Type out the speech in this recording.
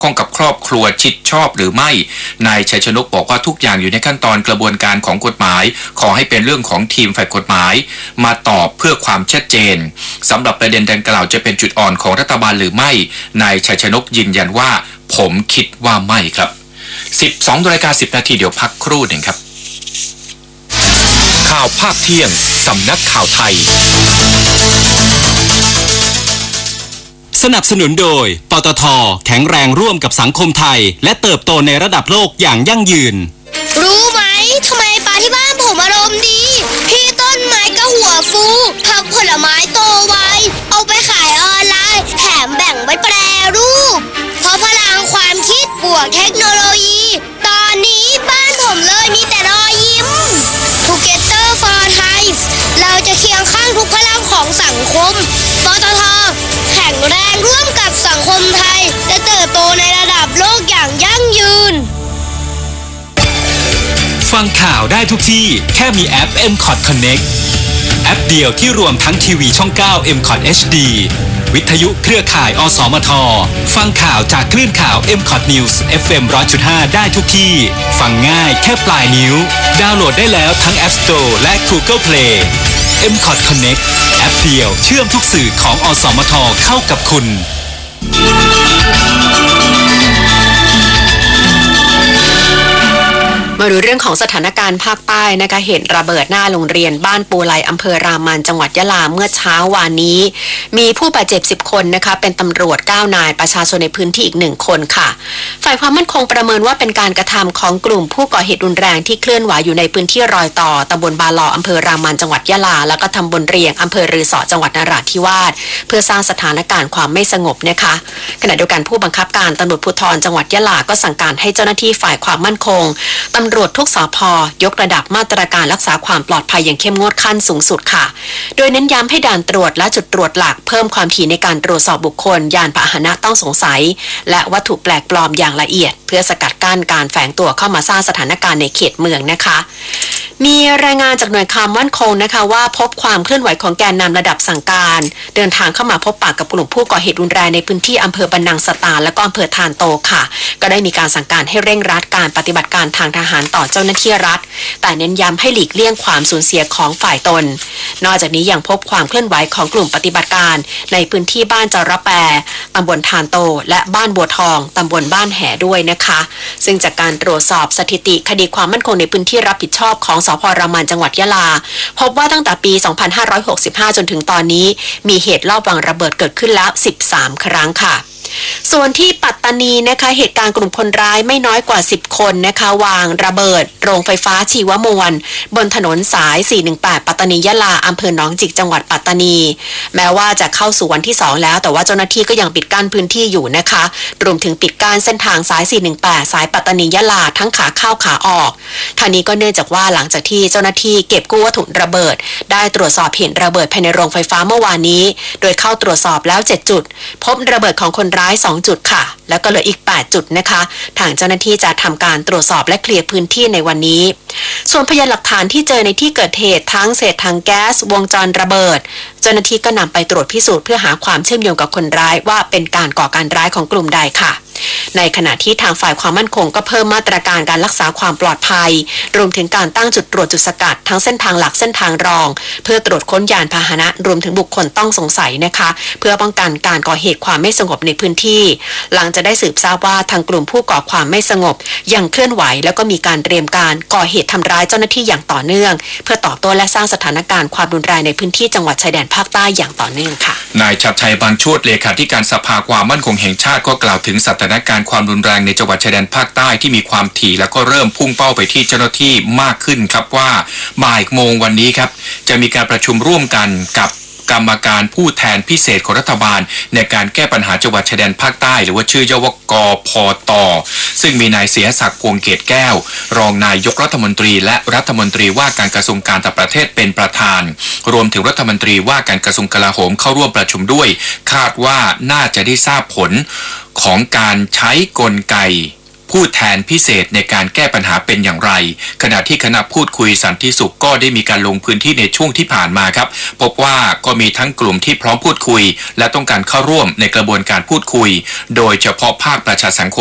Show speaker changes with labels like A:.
A: ข้องกับครอบครัวชิดชอบหรือไม่นายชัยชนกบอกว่าทุกอย่างอยู่ในขั้นตอนกระบวนการของกฎหมายขอให้เป็นเรื่องของทีมฝ่ายกฎหมายมาตอบเพื่อความชัดเจนสำหรับประเด็นดังกล่าวจะเป็นจุดอ่อนของรัฐบาลหรือไม่นายชัยชนกยืนยันว่าผมคิดว่าไม่ครับ 12:10 เดี๋ยวพักครู่หนึ่งครับข่าวภาคเที่ยงสำนักข่าวไทย
B: สนับสนุนโดยปตท.แข็งแรงร่วมกับสังคมไทยและเติบโตในระดับโลกอย่างยั่งยืน
C: รู้ไหมทำไมปลาที่บ้านผมอารมณ์ดีพี่ต้นไม้ก็หัวฟูผักผลไม้โตไวเอาไปขายออนไลน์แถมแบ่งไปแปรรูปเพราะพลังความคิดบวกเทคโนโลยีตอนนี้บ้านผมเลยมีแต่รอยยิ้ม Together for Thai เราจะเคียงข้างทุกพลังของสังคมปตท.แข็งแรงร่วมกับสังคมไทยและเติบโตในระดับโลกอย่างยั่งยืน
B: ฟังข่าวได้ทุกที่แค่มีแอป MCOT Connect แอปเดียวที่รวมทั้งทีวีช่อง 9 MCOT HD วิทยุเครือข่ายอสมทฟังข่าวจากคลื่นข่าว MCOT News FM 100.5 ได้ทุกที่ฟังง่ายแค่ปลายนิ้วดาวน์โหลดได้แล้วทั้ง App Store และ Google Play MCOT Connect แอปเดียวเชื่อมทุกสื่อของอสมทเข้ากับคุณ
D: มาดูเรื่องของสถานการณ์ภาคใต้นะคะเหตุระเบิดหน้าโรงเรียนบ้านปูไลอำเภอรามันจังหวัดยะลาเมื่อเช้าวานนี้มีผู้บาดเจ็บ10คนนะคะเป็นตำรวจ9นายประชาชนในพื้นที่อีก1คนค่ะฝ่ายความมั่นคงประเมินว่าเป็นการกระทำของกลุ่มผู้ก่อเหตุรุนแรงที่เคลื่อนไหวอยู่ในพื้นที่รอยต่อตำบลบาลออำเภอรามันจังหวัดยะลาแล้วก็ตำบลเรียงอำเภอรือสอจังหวัดนราธิวาสเพื่อสร้างสถานการณ์ความไม่สงบนะคะขณะเดียวกันผู้บังคับการตำรวจภูธรจังหวัดยะลาก็สั่งการให้เจ้าหน้าที่ฝ่ายความมั่นคงตำรวจทุกสภ.ยกระดับมาตรการรักษาความปลอดภัยอย่างเข้มงวดขั้นสูงสุดค่ะโดยเน้นย้ำให้ด่านตรวจและจุดตรวจหลักเพิ่มความถี่ในการตรวจสอบบุคคลยานพาหนะต้องสงสัยและวัตถุแปลกปลอมอย่างละเอียดเพื่อสกัดกั้นการแฝงตัวเข้ามาสร้างสถานการณ์ในเขตเมืองนะคะมีรายงานจากหน่วยความมั่นคงนะคะว่าพบความเคลื่อนไหวของแกนนำระดับสั่งการเดินทางเข้ามาพบปะกับกลุ่มผู้ก่อเหตุรุนแรงในพื้นที่อำเภอบันนังสตาและก็อำเภอทานโตค่ะก็ได้มีการสั่งการให้เร่งรัดการปฏิบัติการทางทหารต่อเจ้าหน้าที่รัฐแต่เน้นย้ำให้หลีกเลี่ยงความสูญเสียของฝ่ายตนนอกจากนี้ยังพบความเคลื่อนไหวของกลุ่มปฏิบัติการในพื้นที่บ้านจระแปตำบลทานโตและบ้านบัวทองตำบลบ้านแห่ด้วยนะคะซึ่งจากการตรวจสอบสถิติคดีความมั่นคงในพื้นที่รับผิดชอบของสภ.รามันจังหวัดยะลาพบว่าตั้งแต่ปี 2565 จนถึงตอนนี้มีเหตุลอบวางระเบิดเกิดขึ้นแล้ว13 ครั้งค่ะส่วนที่ปัตตานีนะคะเหตุการณ์กลุ่มคนร้ายไม่น้อยกว่า10คนนะคะวางระเบิดโรงไฟฟ้าชีวมวลบนถนนสาย418ปัตตานียะลาอำเภอหนองจิกจังหวัดปัตตานีแม้ว่าจะเข้าสู่วันที่2แล้วแต่ว่าเจ้าหน้าที่ก็ยังปิดกั้นพื้นที่อยู่นะคะรวมถึงปิดกั้นเส้นทางสาย418สายปัตตานียะลาทั้งขาเข้าขาออกทางนี้ก็เนื่องจากว่าหลังจากที่เจ้าหน้าที่เก็บกู้วัตถุระเบิดได้ตรวจสอบเหตุระเบิดภายในโรงไฟฟ้าเมื่อวานนี้โดยเข้าตรวจสอบแล้ว7จุดพบระเบิดของคนร้าย2จุดค่ะแล้วก็เหลืออีก8จุดนะคะทางเจ้าหน้าที่จะทำการตรวจสอบและเคลียร์พื้นที่ในวันนี้ส่วนพยานหลักฐานที่เจอในที่เกิดเหตุทั้งเศษถังแก๊สวงจรระเบิดเจ้าหน้าที่ก็นำไปตรวจพิสูจน์เพื่อหาความเชื่อมโยงกับคนร้ายว่าเป็นการก่อการร้ายของกลุ่มใดค่ะในขณะที่ทางฝ่ายความมั่นคงก็เพิ่มมาตรการการรักษาความปลอดภัยรวมถึงการตั้งจุดตรวจจุดสกัดทั้งเส้นทางหลักเส้นทางรองเพื่อตรวจค้นยานพาหนะรวมถึงบุคคลต้องสงสัยนะคะเพื่อป้องกันการก่อเหตุความไม่สงบในพื้นที่หลังจะได้สืบทราบว่าทางกลุ่มผู้ก่อความไม่สงบยังเคลื่อนไหวแล้วก็มีการเตรียมการก่อเหตุทำร้ายเจ้าหน้าที่อย่างต่อเนื่องเพื่อตอบโต้และสร้างสถานการณ์ความรุนแรงในพื้นที่จังหวัดชายแดนภาคใต้อย่างต่อเนื่องค่ะ
A: นายชัดชัยบางโชติเลขาธิการสภาความมั่นคงแห่งชาติก็กล่าวถึงสถานการณ์ความรุนแรงในจังหวัดชายแดนภาคใต้ที่มีความถี่แล้วก็เริ่มพุ่งเป้าไปที่เจ้าหน้าที่มากขึ้นครับว่าบ่ายโมงวันนี้ครับจะมีการประชุมร่วมกันกับกรรมการผู้แทนพิเศษของรัฐบาลในการแก้ปัญหาจังหวัดชายแดนภาคใต้หรือว่าชื่อย่อว่ากพต.ซึ่งมีนายเสียศักดิ์พวงเกตแก้วรองนายกรัฐมนตรีและรัฐมนตรีว่าการกระทรวงการต่างประเทศเป็นประธานรวมถึงรัฐมนตรีว่าการกระทรวงกลาโหมเข้าร่วมประชุมด้วยคาดว่าน่าจะได้ทราบผลของการใช้กลไกผู้แทนพิเศษในการแก้ปัญหาเป็นอย่างไร ขณะที่คณะพูดคุยสันติสุขก็ได้มีการลงพื้นที่ในช่วงที่ผ่านมาครับพบว่าก็มีทั้งกลุ่มที่พร้อมพูดคุยและต้องการเข้าร่วมในกระบวนการพูดคุยโดยเฉพาะภาคประชาสังคม